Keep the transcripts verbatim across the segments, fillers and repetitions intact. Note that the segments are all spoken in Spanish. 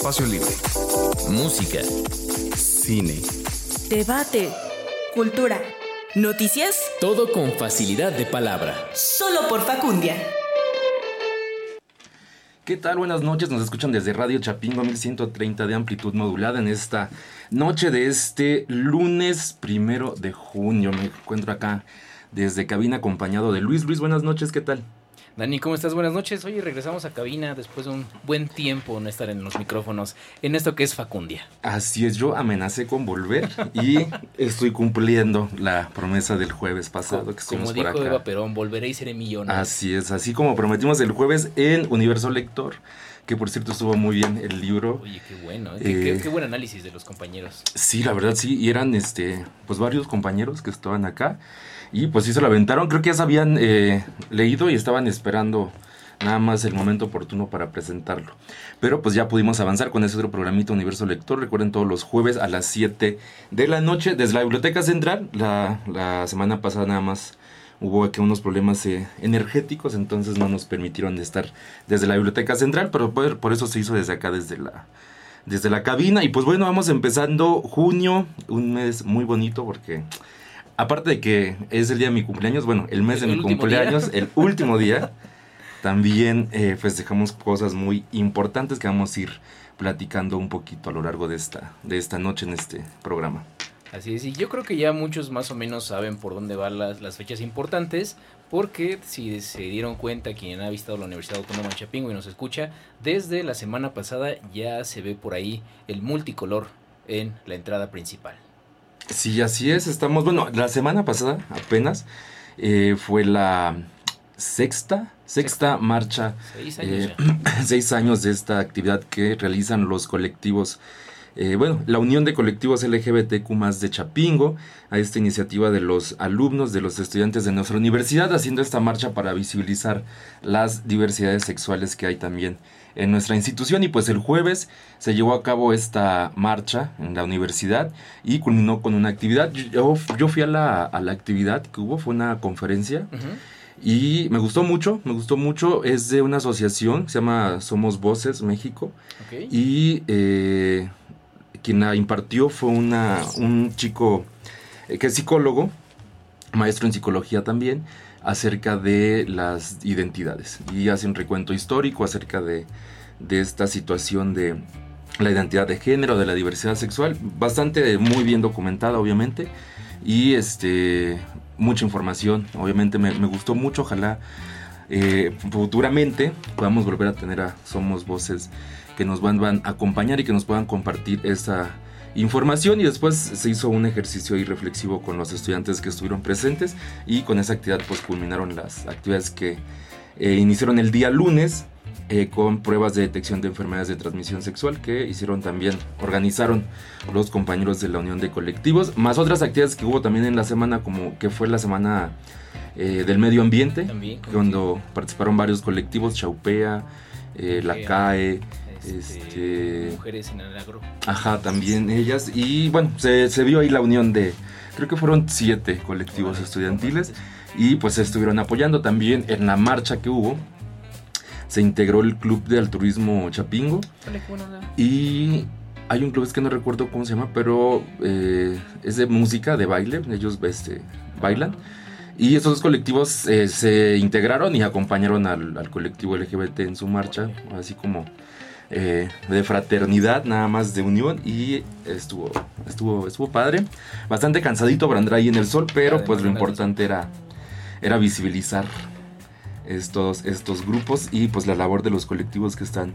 Espacio Libre. Música. Cine. Debate. Cultura. Noticias. Todo con facilidad de palabra. Solo por Facundia. ¿Qué tal? Buenas noches, nos escuchan desde Radio Chapingo mil ciento treinta de amplitud modulada en esta noche de este lunes primero de junio. Me encuentro acá desde cabina acompañado de Luis. Luis, buenas noches, ¿qué tal? Dani, ¿cómo estás? Buenas noches. Oye, regresamos a cabina después de un buen tiempo no estar en los micrófonos en esto que es Facundia. Así es, yo amenacé con volver y estoy cumpliendo la promesa del jueves pasado que estuvimos Como por acá. dijo Eva Perón, volveré y seré millonario. Así es, así como prometimos el jueves en Universo Lector, que por cierto estuvo muy bien el libro. Oye, qué bueno, ¿eh? qué, Eh, qué, qué buen análisis de los compañeros. Sí, la verdad sí, y eran este, pues varios compañeros que estaban acá. Y pues sí se lo aventaron, creo que ya se habían eh, leído y estaban esperando nada más el momento oportuno para presentarlo. Pero pues ya pudimos avanzar con ese otro programita Universo Lector. Recuerden, todos los jueves a las siete de la noche desde la Biblioteca Central. La, la semana pasada nada más hubo aquí unos problemas eh, energéticos, entonces no nos permitieron estar desde la Biblioteca Central, pero por, por eso se hizo desde acá, desde la, desde la cabina. Y pues bueno, vamos empezando junio, un mes muy bonito porque... Aparte de que es el día de mi cumpleaños, bueno, el mes de ¿El mi último cumpleaños, día? el último día, también eh, festejamos cosas muy importantes que vamos a ir platicando un poquito a lo largo de esta, de esta noche en este programa. Así es, y yo creo que ya muchos más o menos saben por dónde van las, las fechas importantes, porque si se dieron cuenta, quien ha visitado la Universidad Autónoma de Chapingo y nos escucha, desde la semana pasada ya se ve por ahí el multicolor en la entrada principal. Sí, así es, estamos, bueno, la semana pasada apenas eh, fue la sexta, sexta marcha, Seis años eh, ya. seis años de esta actividad que realizan los colectivos, eh, bueno, la Unión de Colectivos L G B T Q más de Chapingo, a esta iniciativa de los alumnos, de los estudiantes de nuestra universidad, haciendo esta marcha para visibilizar las diversidades sexuales que hay también en nuestra institución. Y pues el jueves se llevó a cabo esta marcha en la universidad y culminó con una actividad. Yo, yo fui a la, a la actividad que hubo, fue una conferencia. Uh-huh. Y me gustó mucho, me gustó mucho. Es de una asociación, se llama Somos Voces México. Okay. Y eh, quien la impartió fue una, un chico eh, que es psicólogo, maestro en psicología también, acerca de las identidades. Y hace un recuento histórico acerca de, de esta situación de la identidad de género, de la diversidad sexual. Bastante, muy bien documentada, obviamente. Y este... mucha información, obviamente me, me gustó mucho. Ojalá eh, futuramente podamos volver a tener a Somos Voces que nos van, van a acompañar y que nos puedan compartir esa información. Y después se hizo un ejercicio ahí reflexivo con los estudiantes que estuvieron presentes, y con esa actividad pues culminaron las actividades que eh, iniciaron el día lunes eh, con pruebas de detección de enfermedades de transmisión sexual que hicieron también, organizaron los compañeros de la Unión de Colectivos, más otras actividades que hubo también en la semana, como que fue la semana eh, del medio ambiente, También, cuando sí. participaron varios colectivos, Chaupea, eh, la C A E, Este, este, mujeres en el agro. Ajá, también ellas. Y bueno, se, se vio ahí la unión de, creo que fueron siete colectivos Vale, estudiantiles, y pues se estuvieron apoyando. También en la marcha que hubo se integró el Club de Altruismo Chapingo. Vale, qué buena onda. Y hay un club, es que no recuerdo cómo se llama, pero eh, es de música, de baile. Ellos este, bailan. Y esos dos colectivos eh, se integraron y acompañaron al, al colectivo L G B T en su marcha, así como eh, de fraternidad, nada más de unión. Y estuvo, estuvo, estuvo padre. Bastante cansadito para andar ahí en el sol, pero Además, pues lo además, importante era, era visibilizar estos, estos grupos y pues la labor de los colectivos que están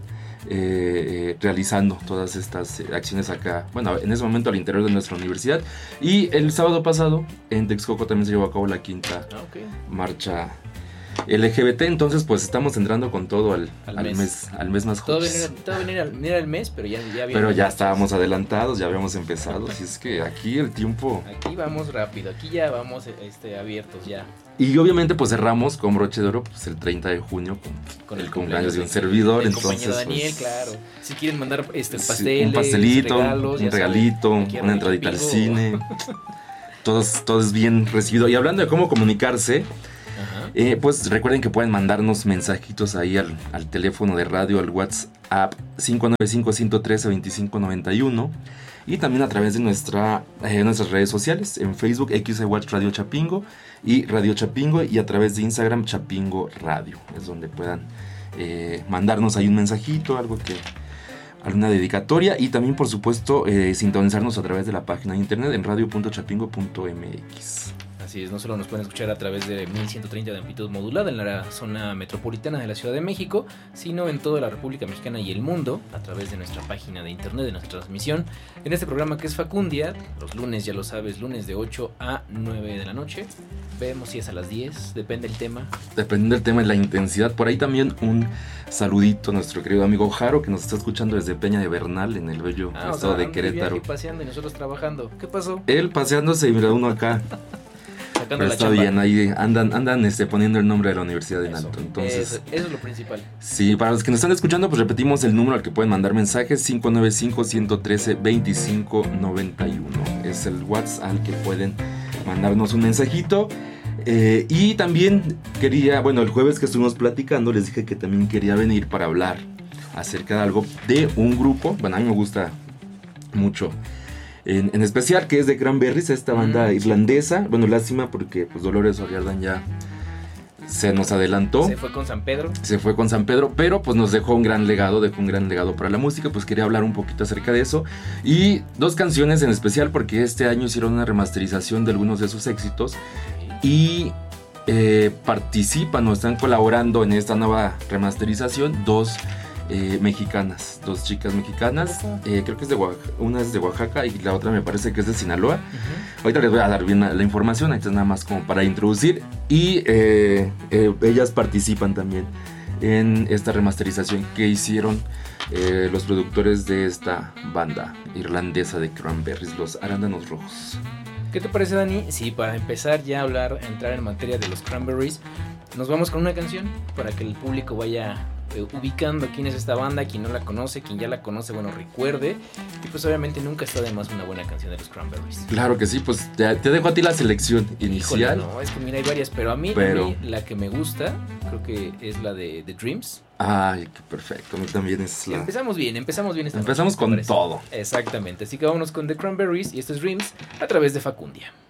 eh, eh, realizando todas estas eh, acciones acá, bueno, en ese momento al interior de nuestra universidad. Y el sábado pasado en Texcoco también se llevó a cabo la quinta Ah, okay. marcha L G B T. Entonces pues estamos entrando con todo al, Al al, mes. mes. al mes más Todavía joven. no era, todavía no era, no era el mes, pero ya, ya había. Pero ya estábamos adelantados, ya habíamos empezado. Así es que aquí el tiempo... Aquí vamos rápido, aquí ya vamos este, abiertos ya. Y obviamente pues cerramos con broche de oro pues el treinta de junio con, Con el, el cumpleaños de un del- servidor. del Entonces compañero Daniel, pues, claro. Si quieren mandar este sí, pasteles, un pastelito, regalos, un ya saben, regalito, aquí a una Radio entradita al Chapingo. cine. Todo, es- todo es bien recibido. Y hablando de cómo comunicarse, Ajá. Eh, pues recuerden que pueden mandarnos mensajitos ahí al, al teléfono de radio, al WhatsApp cinco nueve cinco, uno uno tres, dos cinco nueve uno, y también a través de nuestra, eh, nuestras redes sociales, en Facebook X E Watch Radio Chapingo y Radio Chapingo, y a través de Instagram Chapingo Radio, es donde puedan eh, mandarnos ahí un mensajito, algo que... alguna dedicatoria, y también por supuesto eh, sintonizarnos a través de la página de internet en radio punto chapingo punto m x. Así es, no solo nos pueden escuchar a través de mil ciento treinta de amplitud modulada en la zona metropolitana de la Ciudad de México, sino en toda la República Mexicana y el mundo, a través de nuestra página de internet, de nuestra transmisión, en este programa que es Facundia, los lunes, ya lo sabes, lunes de ocho a nueve de la noche. Vemos si es a las diez, depende del tema. Depende del tema y la intensidad. Por ahí también un saludito a nuestro querido amigo Jaro, que nos está escuchando desde Peña de Bernal, en el bello ah, estado o sea, de Querétaro. Paseando y nosotros trabajando. ¿Qué pasó? Él paseándose y mira uno acá. Sacando Pero la está chamba. bien, ahí andan, andan este, poniendo el nombre de la universidad en Eso, alto. Entonces, eso, eso es lo principal. sí, para los que nos están escuchando, pues repetimos el número al que pueden mandar mensajes: cinco nueve cinco, uno uno tres, dos cinco nueve uno. Es el WhatsApp al que pueden mandarnos un mensajito. Eh, y también quería, bueno, el jueves que estuvimos platicando, les dije que también quería venir para hablar acerca de algo de un grupo. Bueno, a mí me gusta mucho. En, en especial, que es de Cranberries, esta banda Mm. irlandesa. Bueno, lástima porque pues Dolores O'Riordan ya se nos adelantó. Se fue con San Pedro. Se fue con San Pedro, pero pues nos dejó un gran legado, dejó un gran legado para la música. Pues quería hablar un poquito acerca de eso. Y dos canciones en especial, porque este año hicieron una remasterización de algunos de sus éxitos. Y eh, participan o están colaborando en esta nueva remasterización dos eh, mexicanas, dos chicas mexicanas. Eh, creo que es de Oaxaca, una es de Oaxaca y la otra me parece que es de Sinaloa. Uh-huh. Ahorita les voy a dar bien la, la información, ahí está nada más como para introducir. Y eh, eh, ellas participan también en esta remasterización que hicieron eh, los productores de esta banda irlandesa de Cranberries, los Arándanos Rojos. ¿Qué te parece, Dani? Sí, para empezar ya a hablar, a entrar en materia de los Cranberries, nos vamos con una canción para que el público vaya eh, ubicando quién es esta banda, quien no la conoce, quien ya la conoce, bueno, recuerde. Y pues obviamente nunca está de más una buena canción de los Cranberries. Claro que sí, pues te, te dejo a ti la selección inicial. Híjole, no, es que mira, hay varias, pero a mí, Pero- a mí la que me gusta, creo que es la de The Dreams. Ay, qué perfecto, a mí también es la... Empezamos bien, empezamos bien esta Empezamos noche, ¿te con parece? todo. Exactamente, así que vámonos con The Cranberries y esto es Dreams a través de Facundia.